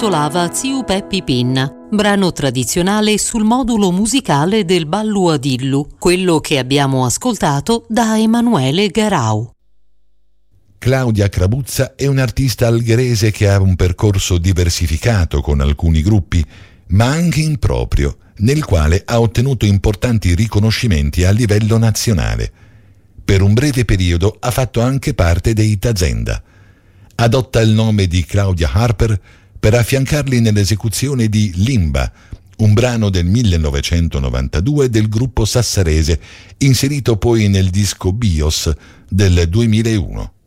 intitolava Ziu Peppi Pinna, brano tradizionale sul modulo musicale del ballo Adillu, quello che abbiamo ascoltato da Emanuele Garau. Claudia Crabuzza è un'artista algherese che ha un percorso diversificato con alcuni gruppi, ma anche improprio, nel quale ha ottenuto importanti riconoscimenti a livello nazionale. Per un breve periodo ha fatto anche parte dei Tazenda. Adotta il nome di Claudia Harper per affiancarli nell'esecuzione di Limba, un brano del 1992 del gruppo sassarese, inserito poi nel disco BIOS del 2001.